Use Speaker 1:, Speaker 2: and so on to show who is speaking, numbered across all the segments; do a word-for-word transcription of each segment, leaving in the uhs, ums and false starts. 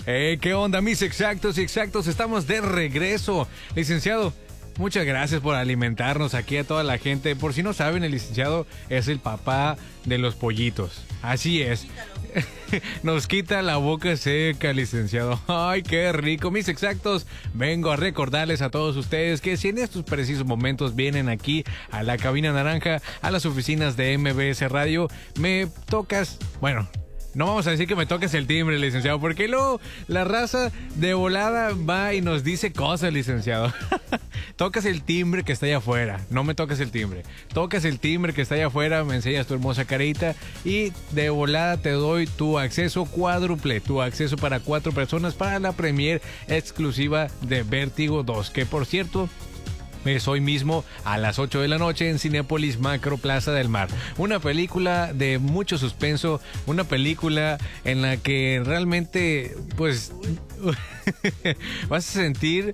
Speaker 1: Eh, ¿Qué onda, mis exactos y exactos? Estamos de regreso. Licenciado, muchas gracias por alimentarnos aquí a toda la gente. Por si no saben, el licenciado es el papá de los pollitos. Así es. Nos quita la boca seca, licenciado. Ay, qué rico. Mis exactos, vengo a recordarles a todos ustedes que si en estos precisos momentos vienen aquí a la cabina naranja, a las oficinas de M B S Radio, me tocas, bueno, no vamos a decir que me toques el timbre, licenciado, porque luego la raza de volada va y nos dice cosas, licenciado. Tocas el timbre que está allá afuera, no me toques el timbre. Tocas el timbre que está allá afuera, me enseñas tu hermosa carita y de volada te doy tu acceso cuádruple, tu acceso para cuatro personas para la premier exclusiva de Vértigo dos, que por cierto es hoy mismo a las ocho de la noche en Cinépolis Macro Plaza del Mar. Una película de mucho suspenso, una película en la que realmente pues vas a sentir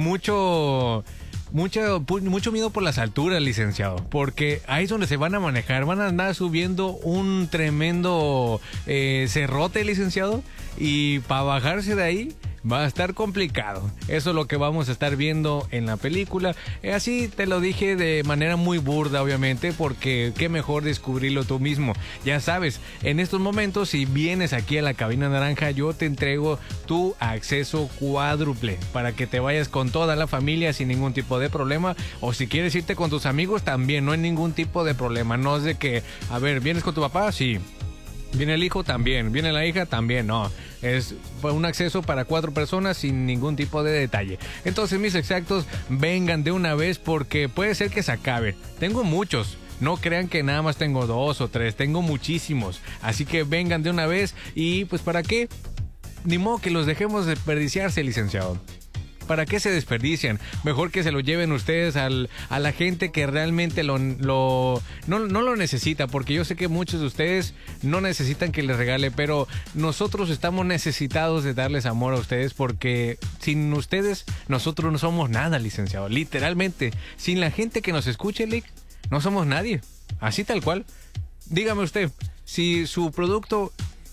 Speaker 1: mucho... Mucho, mucho miedo por las alturas, licenciado, porque ahí es donde se van a manejar, van a andar subiendo un tremendo eh, cerrote, licenciado, y para bajarse de ahí va a estar complicado. Eso es lo que vamos a estar viendo en la película. Eh, así te lo dije de manera muy burda, obviamente, porque qué mejor descubrirlo tú mismo. Ya sabes, en estos momentos, si vienes aquí a la cabina naranja, yo te entrego tu acceso cuádruple para que te vayas con toda la familia sin ningún tipo de problema. O si quieres irte con tus amigos, también no hay ningún tipo de problema. No es de que, a ver, ¿vienes con tu papá? Sí. ¿Viene el hijo? También. ¿Viene la hija? También. No. Es un acceso para cuatro personas sin ningún tipo de detalle. Entonces, mis exactos, vengan de una vez porque puede ser que se acabe. Tengo muchos. No crean que nada más tengo dos o tres. Tengo muchísimos. Así que vengan de una vez y pues ¿para qué? Ni modo que los dejemos desperdiciarse, licenciado. ¿Para qué se desperdician? Mejor que se lo lleven ustedes al, a la gente que realmente lo, lo no, no lo necesita, porque yo sé que muchos de ustedes no necesitan que les regale, pero nosotros estamos necesitados de darles amor a ustedes, porque sin ustedes nosotros no somos nada, licenciado. Literalmente, sin la gente que nos escuche, Lick, no somos nadie. Así tal cual. Dígame usted, si su producto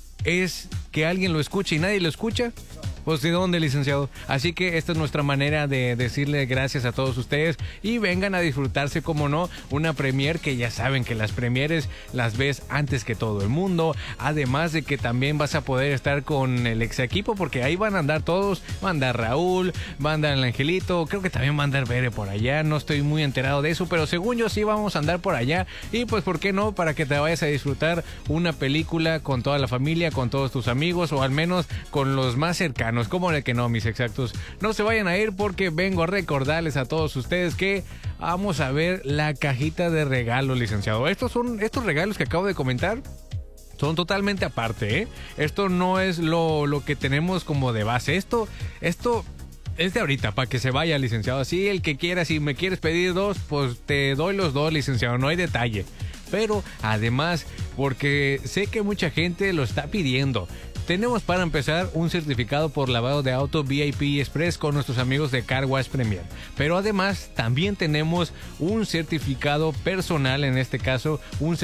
Speaker 1: es que alguien lo escuche y nadie lo escucha, pues ¿de dónde, licenciado? Así que esta es nuestra manera de decirle gracias a todos ustedes y vengan a disfrutarse, como no, una premier que ya saben que las premieres las ves antes que todo el mundo, además de que también vas a poder estar con el ex equipo porque ahí van a andar todos, va a andar Raúl, va a andar el Angelito, creo que también va a andar Bere por allá, no estoy muy enterado de eso, pero según yo sí vamos a andar por allá y pues ¿por qué no? Para que te vayas a disfrutar una película con toda la familia, con todos tus amigos o al menos con los más cercanos. ¿Cómo de que no, mis exactos? No se vayan a ir porque vengo a recordarles a todos ustedes que vamos a ver la cajita de regalos, licenciado. Estos son estos regalos que acabo de comentar. Son totalmente aparte, ¿eh? Esto no es lo, lo que tenemos como de base. Esto, esto es de ahorita, para que se vaya, licenciado. Así el que quiera, si me quieres pedir dos, pues te doy los dos, licenciado. No hay detalle. Pero además, porque sé que mucha gente lo está pidiendo. Tenemos para empezar un certificado por lavado de auto V I P Express con nuestros amigos de Car Wash Premier. Pero además también tenemos un certificado personal, en este caso un